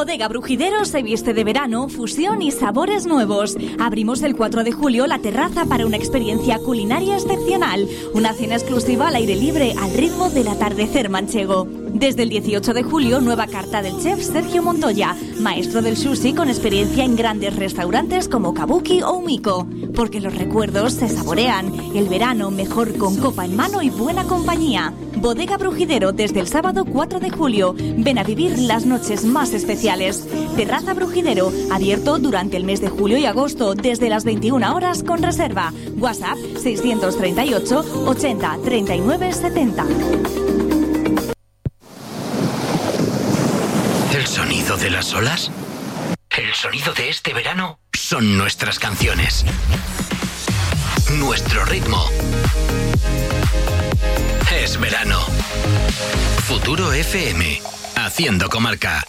Bodega Brujidero se viste de verano, fusión y sabores nuevos. Abrimos el 4 de julio la terraza para una experiencia culinaria excepcional. Una cena exclusiva al aire libre al ritmo del atardecer manchego. Desde el 18 de julio, nueva carta del chef Sergio Montoya, maestro del sushi con experiencia en grandes restaurantes como Kabuki o Umiko. Porque los recuerdos se saborean. El verano mejor con copa en mano y buena compañía. Bodega Brujidero desde el sábado 4 de julio. Ven a vivir las noches más especiales. Terraza Brujidero, abierto durante el mes de julio y agosto desde las 21 horas con reserva. WhatsApp 638 80 39 70. ¿El sonido de las olas? El sonido de este verano son nuestras canciones. Nuestro ritmo. Es verano. Futuro FM. Haciendo comarca.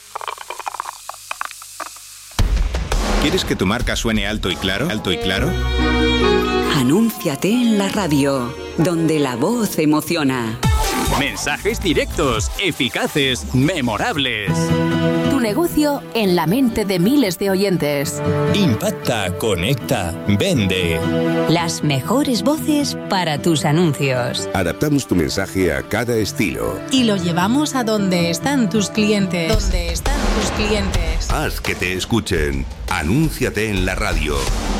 ¿Quieres que tu marca suene alto y claro? ¿Alto y claro? Anúnciate en la radio, donde la voz emociona. Mensajes directos, eficaces, memorables. Tu negocio en la mente de miles de oyentes. Impacta, conecta, vende. Las mejores voces para tus anuncios. Adaptamos tu mensaje a cada estilo. Y lo llevamos a donde están tus clientes. Haz que te escuchen. Anúnciate en la radio.